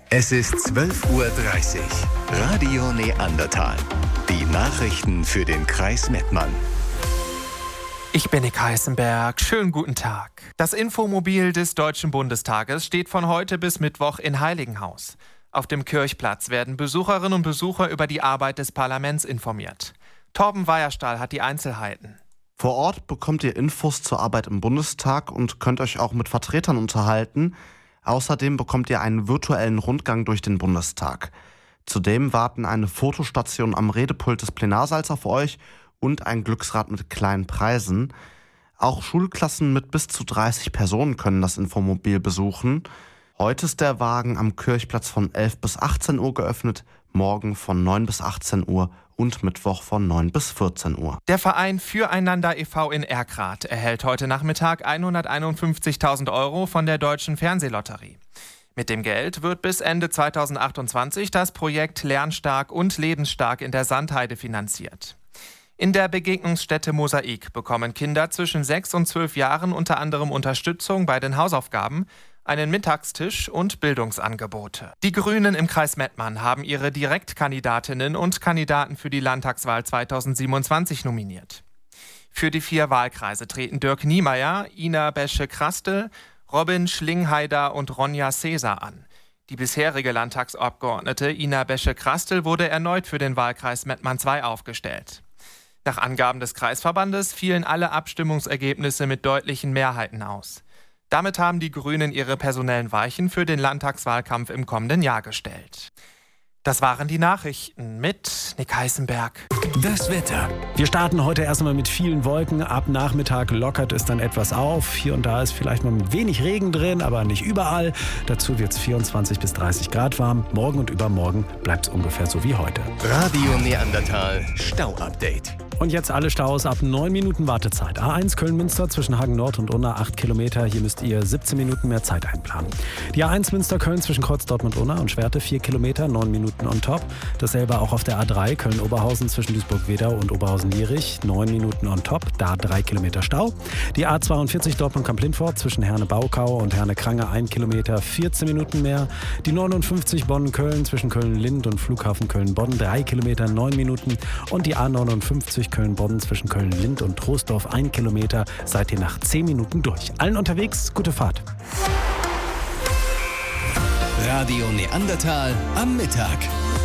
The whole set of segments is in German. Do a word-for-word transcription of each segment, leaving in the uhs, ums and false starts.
Es ist zwölf Uhr dreißig. Radio Neandertal. Die Nachrichten für den Kreis Mettmann. Ich bin Nick Heißenberg. Schönen guten Tag. Das Infomobil des Deutschen Bundestages steht von heute bis Mittwoch in Heiligenhaus. Auf dem Kirchplatz werden Besucherinnen und Besucher über die Arbeit des Parlaments informiert. Torben Weierstahl hat die Einzelheiten. Vor Ort bekommt ihr Infos zur Arbeit im Bundestag und könnt euch auch mit Vertretern unterhalten. Außerdem bekommt ihr einen virtuellen Rundgang durch den Bundestag. Zudem warten eine Fotostation am Redepult des Plenarsaals auf euch und ein Glücksrad mit kleinen Preisen. Auch Schulklassen mit bis zu dreißig Personen können das Infomobil besuchen. Heute ist der Wagen am Kirchplatz von elf bis achtzehn Uhr geöffnet, morgen von neun bis achtzehn Uhr und Mittwoch von neun bis vierzehn Uhr. Der Verein Füreinander e V in Erkrath erhält heute Nachmittag hunderteinundfünfzigtausend Euro von der Deutschen Fernsehlotterie. Mit dem Geld wird bis Ende zweitausendachtundzwanzig das Projekt Lernstark und Lebensstark in der Sandheide finanziert. In der Begegnungsstätte Mosaik bekommen Kinder zwischen sechs und zwölf Jahren unter anderem Unterstützung bei den Hausaufgaben, einen Mittagstisch und Bildungsangebote. Die Grünen im Kreis Mettmann haben ihre Direktkandidatinnen und Kandidaten für die Landtagswahl zweitausendsiebenundzwanzig nominiert. Für die vier Wahlkreise treten Dirk Niemeyer, Ina Besche-Krastel, Robin Schlingheider und Ronja Caesar an. Die bisherige Landtagsabgeordnete Ina Besche-Krastel wurde erneut für den Wahlkreis Mettmann zwei aufgestellt. Nach Angaben des Kreisverbandes fielen alle Abstimmungsergebnisse mit deutlichen Mehrheiten aus. Damit haben die Grünen ihre personellen Weichen für den Landtagswahlkampf im kommenden Jahr gestellt. Das waren die Nachrichten mit Nick Heißenberg. Das Wetter. Wir starten heute erstmal mit vielen Wolken. Ab Nachmittag lockert es dann etwas auf. Hier und da ist vielleicht noch ein wenig Regen drin, aber nicht überall. Dazu wird es vierundzwanzig bis dreißig Grad warm. Morgen und übermorgen bleibt es ungefähr so wie heute. Radio Neandertal Stau-Update. Und jetzt alle Staus ab neun Minuten Wartezeit. A eins Köln-Münster zwischen Hagen Nord und Unna acht Kilometer. Hier müsst ihr siebzehn Minuten mehr Zeit einplanen. Die A eins Münster-Köln zwischen Kreuz Dortmund und Unna und Schwerte vier Kilometer, neun Minuten on top. Dasselbe auch auf der A drei Köln-Oberhausen zwischen Duisburg-Wedau und Oberhausen-Lierich, neun Minuten on top, da drei Kilometer Stau. Die A zweiundvierzig Dortmund-Kamp-Lindfort zwischen Herne-Baukau und Herne-Krange ein Kilometer, vierzehn Minuten mehr. Die neunundfünfzig Bonn-Köln zwischen Köln-Lind und Flughafen Köln-Bonn, drei Kilometer, neun Minuten. Und die A neunundfünfzig Köln-Bonn zwischen Köln-Lind und Troisdorf ein Kilometer, seid ihr nach zehn Minuten durch. Allen unterwegs, gute Fahrt. Radio Neandertal am Mittag.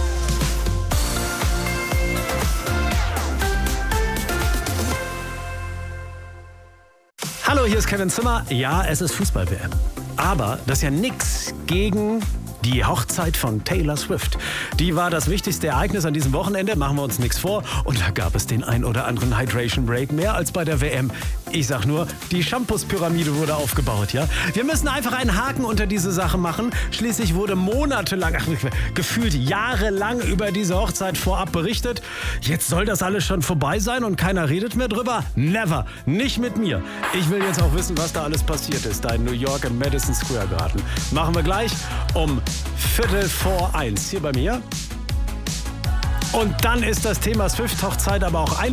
Hallo, hier ist Kevin Zimmer. Ja, es ist Fußball-W M. Aber das ist ja nix gegen die Hochzeit von Taylor Swift. Die war das wichtigste Ereignis an diesem Wochenende, machen wir uns nichts vor. Und da gab es den ein oder anderen Hydration Break, mehr als bei der W M. Ich sag nur, die Shampoos-Pyramide wurde aufgebaut, ja. Wir müssen einfach einen Haken unter diese Sache machen. Schließlich wurde monatelang, ach, gefühlt jahrelang über diese Hochzeit vorab berichtet. Jetzt soll das alles schon vorbei sein und keiner redet mehr drüber? Never, nicht mit mir. Ich will jetzt auch wissen, was da alles passiert ist, da in New York im Madison Square Garden. Machen wir gleich um Viertel vor eins hier bei mir. Und dann ist das Thema Swift-Hochzeit aber auch ein